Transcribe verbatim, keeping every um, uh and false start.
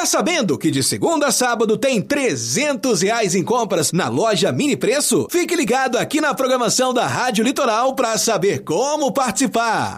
Tá sabendo que de segunda a sábado tem trezentos reais em compras na loja Mini Preço? Fique ligado aqui na programação da Rádio Litoral para saber como participar.